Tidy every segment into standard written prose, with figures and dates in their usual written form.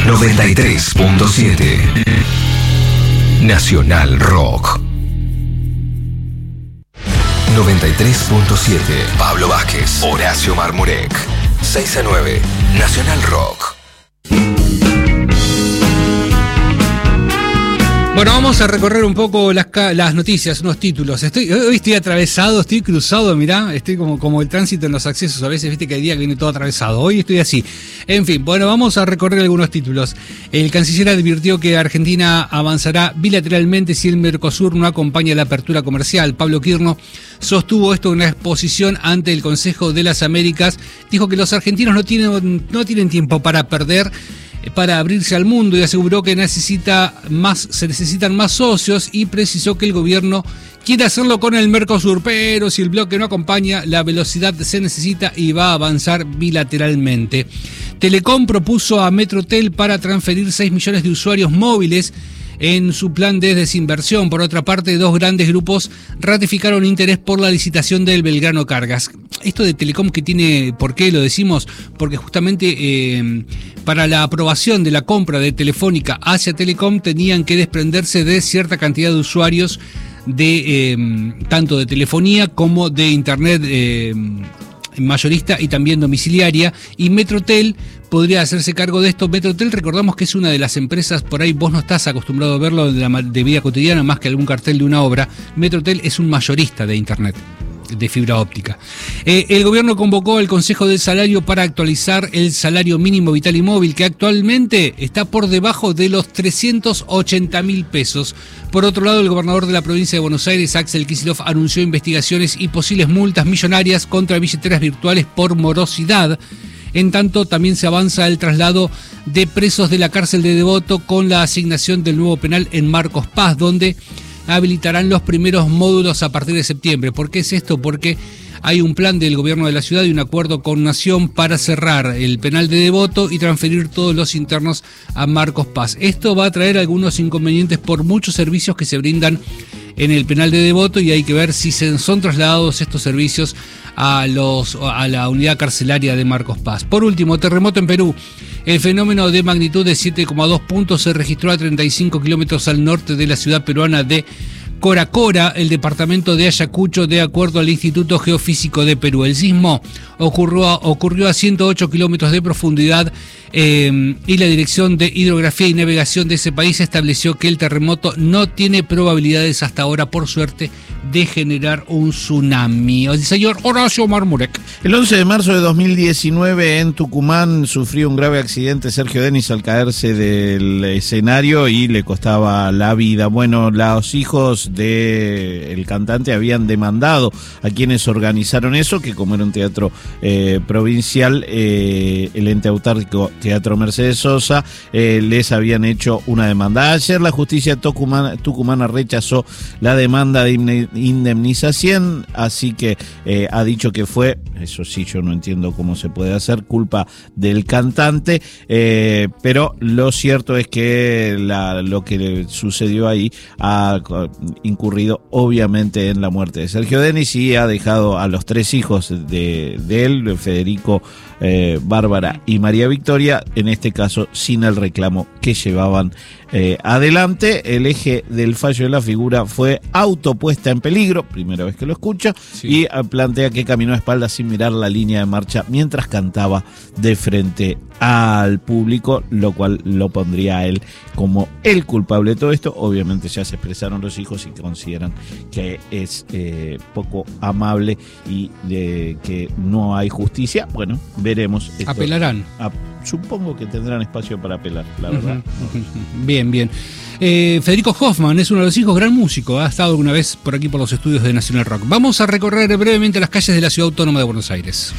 93.7 Nacional Rock. 93.7 Pablo Vázquez, Horacio Marmurek. 6 a 9 Nacional Rock. Bueno, vamos a recorrer un poco las noticias, unos títulos. Hoy estoy atravesado, estoy cruzado, mirá, estoy como el tránsito en los accesos. A veces, viste que hay días que viene todo atravesado. Hoy estoy así. En fin, bueno, vamos a recorrer algunos títulos. El canciller advirtió que Argentina avanzará bilateralmente si el Mercosur no acompaña la apertura comercial. Pablo Quirno sostuvo esto en una exposición ante el Consejo de las Américas. Dijo que los argentinos no tienen tiempo para perder, para abrirse al mundo, y aseguró que se necesitan más socios, y precisó que el gobierno quiere hacerlo con el Mercosur, pero si el bloque no acompaña, la velocidad se necesita y va a avanzar bilateralmente. Telecom propuso a Metrotel para transferir 6 millones de usuarios móviles en su plan de desinversión. Por otra parte, 2 grandes grupos ratificaron interés por la licitación del Belgrano Cargas. Esto de Telecom que tiene, ¿por qué lo decimos? Porque justamente para la aprobación de la compra de Telefónica hacia Telecom tenían que desprenderse de cierta cantidad de usuarios de tanto de telefonía como de internet mayorista y también domiciliaria, y Metrotel podría hacerse cargo de esto. Metrotel, recordamos que es una de las empresas, por ahí vos no estás acostumbrado a verlo de vida cotidiana más que algún cartel de una obra. Metrotel es un mayorista de internet, de fibra óptica. El gobierno convocó al Consejo del Salario para actualizar el salario mínimo vital y móvil, que actualmente está por debajo de los 380.000 pesos. Por otro lado, el gobernador de la provincia de Buenos Aires, Axel Kicillof, anunció investigaciones y posibles multas millonarias contra billeteras virtuales por morosidad. En tanto, también se avanza el traslado de presos de la cárcel de Devoto con la asignación del nuevo penal en Marcos Paz, donde habilitarán los primeros módulos a partir de septiembre. ¿Por qué es esto? Porque hay un plan del gobierno de la ciudad y un acuerdo con Nación para cerrar el penal de Devoto y transferir todos los internos a Marcos Paz. Esto va a traer algunos inconvenientes por muchos servicios que se brindan en el penal de Devoto, y hay que ver si son trasladados estos servicios a la unidad carcelaria de Marcos Paz. Por último, terremoto en Perú. El fenómeno de magnitud de 7,2 puntos se registró a 35 kilómetros al norte de la ciudad peruana de Coracora, el departamento de Ayacucho, de acuerdo al Instituto Geofísico de Perú. El sismo ocurrió a 108 kilómetros de profundidad, y la Dirección de Hidrografía y Navegación de ese país estableció que el terremoto no tiene probabilidades hasta ahora, por suerte, de generar un tsunami. El señor Horacio Marmurek. El 11 de marzo de 2019 en Tucumán sufrió un grave accidente Sergio Denis al caerse del escenario y le costaba la vida. Bueno, los hijos del cantante habían demandado a quienes organizaron eso, que como era un teatro provincial, el ente autárquico Teatro Mercedes Sosa, les habían hecho una demanda. Ayer la justicia tucumana rechazó la demanda de indemnización, así que ha dicho que fue, eso sí, yo no entiendo cómo se puede hacer, culpa del cantante, pero lo cierto es que lo que le sucedió ahí ha incurrido obviamente en la muerte de Sergio Denis y ha dejado a los 3 hijos de él, Federico, Bárbara y María Victoria, en este caso sin el reclamo que llevaban adelante. El eje del fallo de la figura fue autopuesta en peligro, primera vez que lo escucho, sí. Y plantea que caminó a espaldas sin mirar la línea de marcha mientras cantaba de frente al público, lo cual lo pondría a él como el culpable de todo esto. Obviamente ya se expresaron los hijos y consideran que es poco amable y que no hay justicia. Bueno, veremos. Esto. ¿Apelarán? Supongo que tendrán espacio para apelar, la verdad. Bien. Federico Hoffman es uno de los hijos, gran músico, ha estado alguna vez por aquí por los estudios de Nacional Rock. Vamos a recorrer brevemente las calles de la Ciudad Autónoma de Buenos Aires.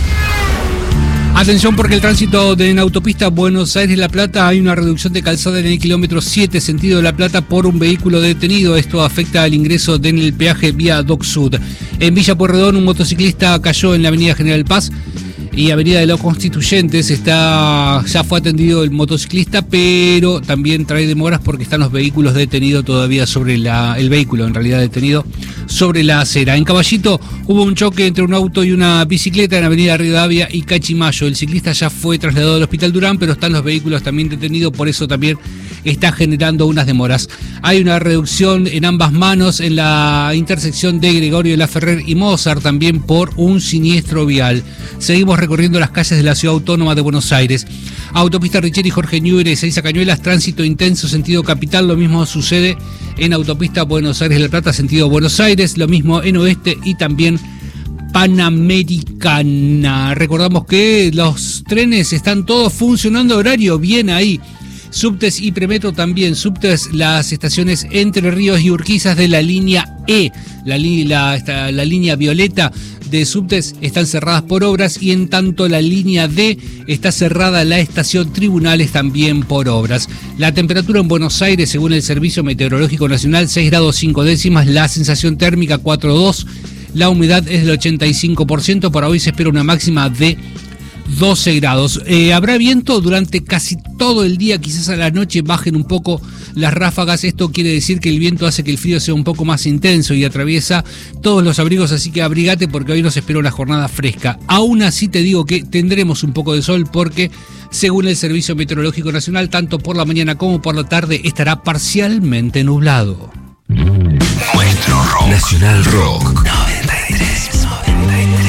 Atención, porque el tránsito en autopista Buenos Aires-La Plata hay una reducción de calzada en el kilómetro 7, sentido de La Plata, por un vehículo detenido. Esto afecta al ingreso en el peaje vía Doc Sud. En Villa Pueyrredón, un motociclista cayó en la avenida General Paz y Avenida de los Constituyentes ya fue atendido el motociclista, pero también trae demoras porque están los vehículos detenidos todavía el vehículo en realidad detenido sobre la acera. En Caballito hubo un choque entre un auto y una bicicleta en Avenida Rivadavia y Cachimayo. El ciclista ya fue trasladado al Hospital Durán, pero están los vehículos también detenidos, por eso también está generando unas demoras. Hay una reducción en ambas manos en la intersección de Gregorio de la Ferrer y Mozart, también por un siniestro vial. Seguimos recorriendo las calles de la Ciudad Autónoma de Buenos Aires. Autopista Richeri, Jorge Newbery, Ezeiza Cañuelas, tránsito intenso sentido capital. Lo mismo sucede en Autopista Buenos Aires-La Plata, sentido Buenos Aires. Lo mismo en Oeste y también Panamericana. Recordamos que los trenes están todos funcionando horario bien ahí. Subtes y Premetro también. Subtes, las estaciones Entre Ríos y Urquizas de la línea E, la línea violeta de subtes están cerradas por obras, y en tanto la línea D está cerrada la estación Tribunales también por obras. La temperatura en Buenos Aires, según el Servicio Meteorológico Nacional, 6 grados 5 décimas, la sensación térmica 4,2, la humedad es del 85%, para hoy se espera una máxima de 12 grados. Habrá viento durante casi todo el día, quizás a la noche bajen un poco las ráfagas. Esto quiere decir que el viento hace que el frío sea un poco más intenso y atraviesa todos los abrigos, así que abrigate porque hoy nos espera una jornada fresca. Aún así te digo que tendremos un poco de sol porque, según el Servicio Meteorológico Nacional, tanto por la mañana como por la tarde estará parcialmente nublado. Nuestro rock. Nacional Rock 93.